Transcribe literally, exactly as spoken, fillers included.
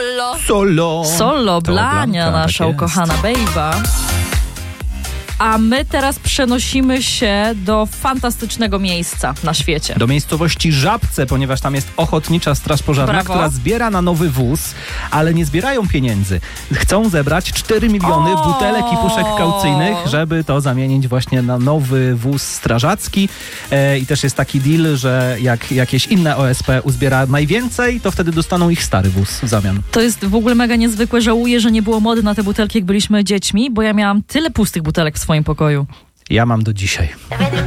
Solo. Solo. Solo, To Blania, Blanka, nasza tak ukochana bejba. A my teraz przenosimy się do fantastycznego miejsca na świecie. Do miejscowości Żabce, ponieważ tam jest Ochotnicza Straż Pożarna, Brawo. która zbiera na nowy wóz, ale nie zbierają pieniędzy. Chcą zebrać cztery miliony O! butelek i puszek kaucyjnych, żeby to zamienić właśnie na nowy wóz strażacki. E, I też jest taki deal, że jak jakieś inne O S P uzbiera najwięcej, to wtedy dostaną ich stary wóz w zamian. To jest w ogóle mega niezwykłe. Żałuję, że nie było mody na te butelki, jak byliśmy dziećmi, bo ja miałam tyle pustych butelek w swoim pokoju. Ja mam do dzisiaj.